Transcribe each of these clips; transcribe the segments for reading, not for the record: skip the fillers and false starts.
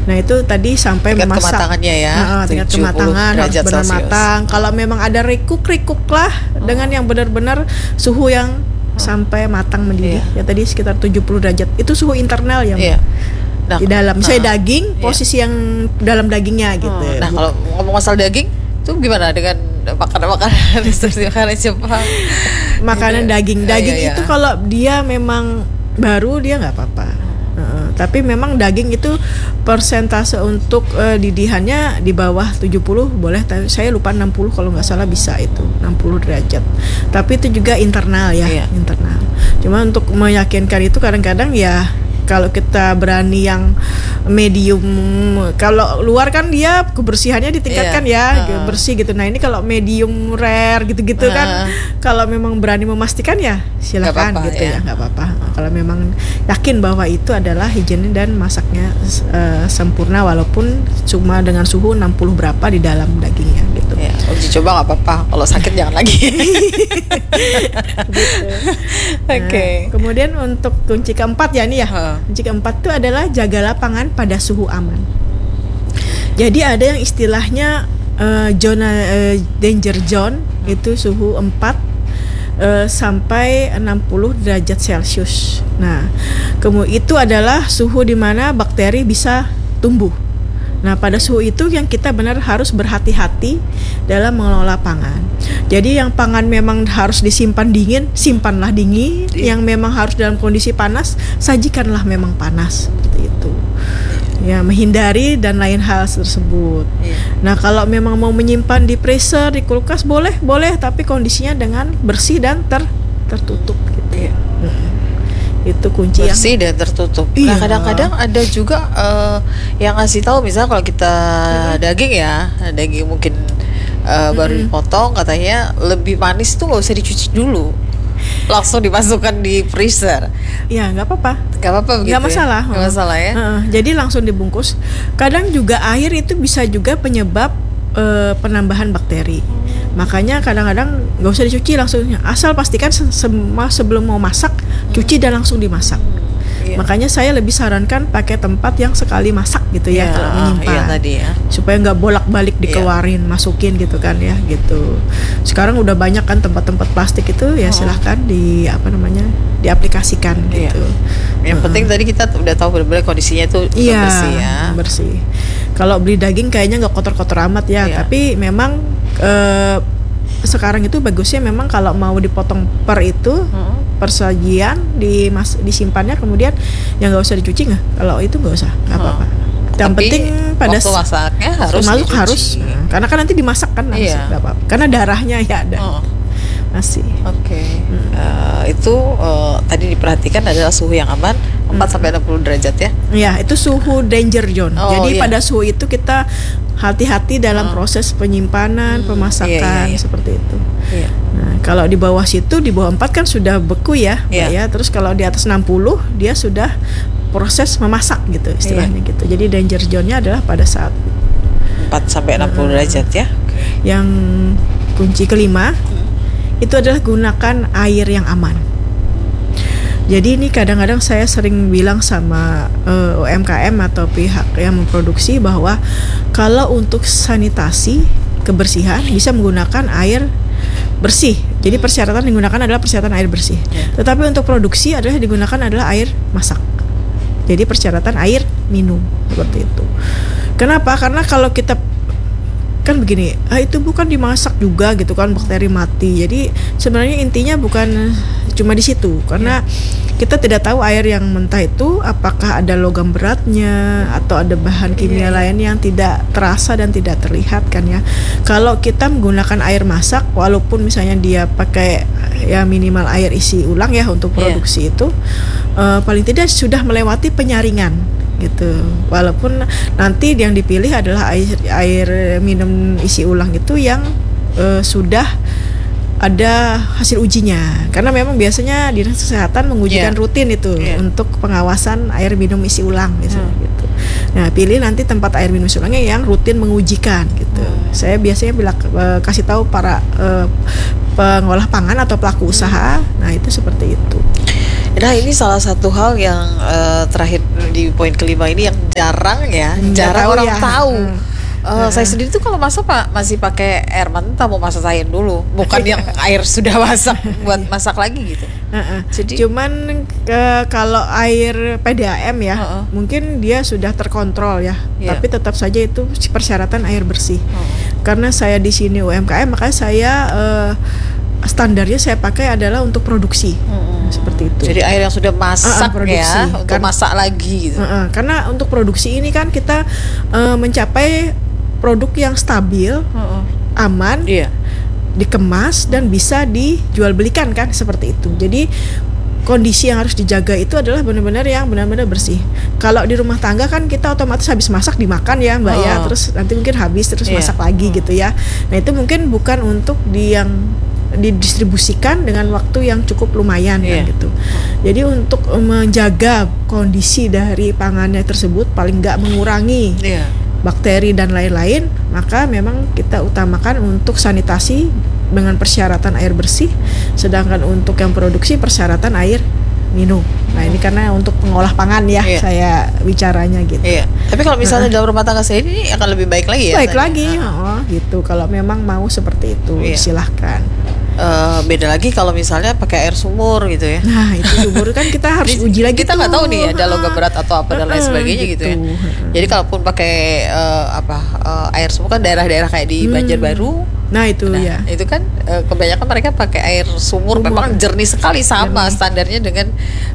Nah itu tadi sampai tingkat memasak. kematangannya ya, Tingkat 70 kematangan harus derajat benar Celcius. matang. Kalau memang ada rikuk lah dengan yang benar-benar suhu yang sampai matang mendidih. Ya tadi sekitar 70 derajat. Itu suhu internal yang Nah, di dalam. Misalnya daging, posisi yang dalam dagingnya gitu. Nah kalau ngomong masalah daging, itu gimana dengan makanan-makanan seperti makanan Jepang? Makanan daging itu kalau dia memang baru dia nggak apa-apa. Tapi memang daging itu persentase untuk didihannya di bawah 70 boleh. Saya lupa 60 kalau nggak salah bisa itu 60 derajat. Tapi itu juga internal ya, internal. Cuma untuk meyakinkan itu kadang-kadang ya kalau kita berani yang medium, kalau luar kan dia kebersihannya ditingkatkan bersih gitu. Nah ini kalau medium rare gitu-gitu kan, kalau memang berani memastikan ya silakan gitu ya, nggak apa-apa. Kalau memang yakin bahwa itu adalah higienis dan masaknya sempurna walaupun cuma dengan suhu 60 berapa di dalam dagingnya gitu. Ya, uji coba nggak apa-apa. Kalau sakit jangan lagi. Gitu. Oke. Kemudian untuk kunci keempat ya nih ya. Kunci keempat itu adalah jagalah pangan pada suhu aman. Jadi ada yang istilahnya zona danger zone, itu suhu 4 sampai 60 derajat Celcius. Nah, itu adalah suhu di mana bakteri bisa tumbuh. Nah, pada suhu itu yang kita benar harus berhati-hati dalam mengelola pangan. Jadi yang pangan memang harus disimpan dingin, simpanlah dingin. Yang memang harus dalam kondisi panas, sajikanlah memang panas. Seperti itu. Ya, menghindari dan lain hal tersebut. Nah, kalau memang mau menyimpan di freezer, di kulkas boleh, tapi kondisinya dengan bersih dan tertutup gitu. Itu kunci bersih dan tertutup. Nah kadang-kadang ada juga yang ngasih tahu misalnya kalau kita daging mungkin baru dipotong, katanya lebih manis tuh nggak usah dicuci dulu, langsung dimasukkan di freezer. Ya nggak apa-apa begitu. Nggak masalah. Nggak masalah ya. Jadi langsung dibungkus. Kadang juga air itu bisa juga penyebab penambahan bakteri. Makanya kadang-kadang nggak usah dicuci langsung, asal pastikan sebelum mau masak cuci dan langsung dimasak. Makanya saya lebih sarankan pakai tempat yang sekali masak gitu ya kalau menyimpan, supaya nggak bolak-balik dikeluarin, masukin gitu kan ya gitu. Sekarang udah banyak kan tempat-tempat plastik itu ya silahkan diaplikasikan gitu. Yang penting tadi kita udah tahu benar-benar kondisinya itu bersih ya. Bersih. Kalau beli daging kayaknya nggak kotor-kotor amat ya, tapi memang sekarang itu bagusnya memang kalau mau dipotong persajian disimpannya, kemudian yang nggak usah dicuci nggak, kalau itu nggak usah, nggak apa-apa. Yang penting pada waktu masaknya harus karena kan nanti dimasak kan nggak apa-apa, karena darahnya ya ada masih. Itu tadi diperhatikan adalah suhu yang aman 4 sampai 60 derajat ya. Ya, itu suhu danger zone. Jadi pada suhu itu kita hati-hati dalam proses penyimpanan, pemasakan seperti itu. Nah, kalau di bawah situ, di bawah 4 kan sudah beku ya. Terus kalau di atas 60 dia sudah proses memasak gitu istilahnya gitu. Jadi danger zone-nya adalah pada saat 4 sampai 60 derajat ya. Yang kunci kelima itu adalah gunakan air yang aman. Jadi ini kadang-kadang saya sering bilang sama UMKM atau pihak yang memproduksi bahwa kalau untuk sanitasi, kebersihan bisa menggunakan air bersih. Jadi persyaratan digunakan adalah persyaratan air bersih. Tetapi untuk produksi digunakan adalah air masak. Jadi persyaratan air minum seperti itu. Kenapa? Karena kalau kita kan begini, itu bukan dimasak juga gitu kan, bakteri mati. Jadi sebenarnya intinya bukan cuma di situ, karena kita tidak tahu air yang mentah itu apakah ada logam beratnya atau ada bahan kimia lain yang tidak terasa dan tidak terlihat kan ya. Kalau kita menggunakan air masak, walaupun misalnya dia pakai ya minimal air isi ulang ya untuk produksi itu, paling tidak sudah melewati penyaringan gitu. Walaupun nanti yang dipilih adalah air minum isi ulang itu yang sudah ada hasil ujinya, karena memang biasanya Dinas Kesehatan mengujikan rutin itu untuk pengawasan air minum isi ulang gitu. Nah, pilih nanti tempat air minum isi ulangnya yang rutin mengujikan gitu. Saya biasanya kasih tahu para pengolah pangan atau pelaku usaha. Nah, itu seperti itu. Nah, ini salah satu hal yang terakhir di poin kelima ini yang jarang tahu orang ya. tahu. Saya sendiri tuh kalau masak masih pakai air mentah, mau masak sayur dulu, bukan yang air sudah masak buat masak lagi gitu. Jadi Cuman kalau air PDAM ya, mungkin dia sudah terkontrol ya, tapi tetap saja itu persyaratan air bersih. Karena saya di sini UMKM, makanya saya standarnya saya pakai adalah untuk produksi. Seperti itu. Jadi air yang sudah masak produksi. untuk masak lagi gitu. Karena untuk produksi ini kan kita mencapai produk yang stabil, aman, dikemas dan bisa dijual belikan kan, seperti itu. Jadi kondisi yang harus dijaga itu adalah benar-benar bersih. Kalau di rumah tangga kan kita otomatis habis masak dimakan ya Mbak ya, terus nanti mungkin habis terus masak lagi gitu ya. Nah itu mungkin bukan untuk yang didistribusikan dengan waktu yang cukup lumayan kan gitu. Jadi untuk menjaga kondisi dari pangannya tersebut, paling nggak mengurangi bakteri dan lain-lain, maka memang kita utamakan untuk sanitasi dengan persyaratan air bersih, sedangkan untuk yang produksi persyaratan air minum. Nah ini karena untuk pengolah pangan ya saya bicaranya gitu. Tapi kalau misalnya dalam rumah tangga saya ini akan lebih baik lagi ya? Baik lagi, gitu. Kalau memang mau seperti itu, silahkan. Beda lagi kalau misalnya pakai air sumur gitu ya. Nah itu sumur kan kita harus uji lagi. Kita nggak tahu nih ada logam berat atau apa dan lain sebagainya gitu ya. Jadi kalaupun pakai air sumur kan daerah-daerah kayak di Banjarbaru. Nah itu itu kan kebanyakan mereka pakai air sumur. Memang jernih sekali, sama standarnya dengan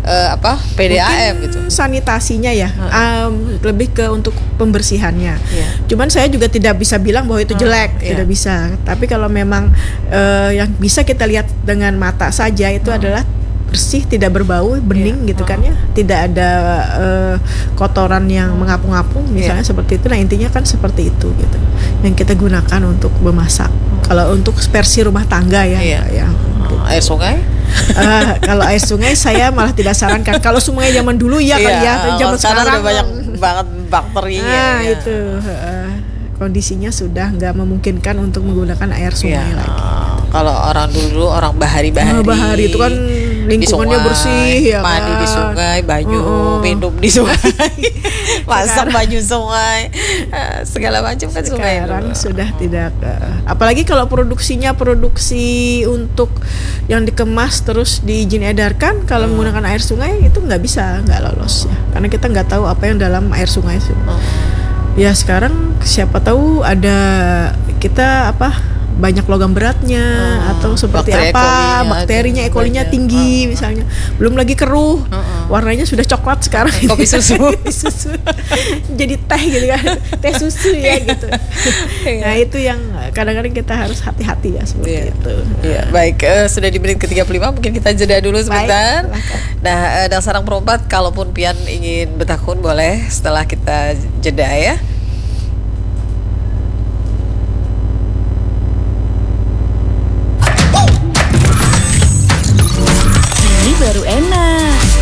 PDAM gitu. Sanitasinya ya lebih ke untuk pembersihannya. Cuman saya juga tidak bisa bilang bahwa itu jelek, tidak bisa. Tapi kalau memang yang bisa kita lihat dengan mata saja itu adalah bersih, tidak berbau, bening gitu kan ya, tidak ada kotoran yang mengapung-apung misalnya seperti itu. Nah intinya kan seperti itu gitu yang kita gunakan untuk memasak. Kalau untuk versi rumah tangga ya, air sungai. Kalau air sungai saya malah tidak sarankan. Kalau sungai zaman dulu ya kali ya, zaman sekarang udah banyak banget bakterinya. Nah itu kondisinya sudah nggak memungkinkan untuk menggunakan air sungai lagi. Kalau orang dulu orang bahari itu kan lingkungannya bersih ya, mandi di sungai, baju minum di sungai, masak baju sungai, segala macam kan sungai. Sekarang sudah tidak. Apalagi kalau produksinya produksi untuk yang dikemas terus diizin edarkan, kalau menggunakan air sungai itu nggak lolos ya, karena kita nggak tahu apa yang dalam air sungai itu. Ya sekarang siapa tahu ada kita banyak logam beratnya atau seperti bakterinya, E. coli-nya tinggi misalnya, belum lagi keruh, warnanya sudah coklat sekarang, kopi susu jadi teh gitu kan, teh susu ya gitu. Nah itu yang kadang-kadang kita harus hati-hati ya seperti itu. Baik, sudah di menit ke-35, mungkin kita jeda dulu sebentar. Nah, dan sarang perompat, kalaupun pian ingin bertakun boleh setelah kita jeda ya.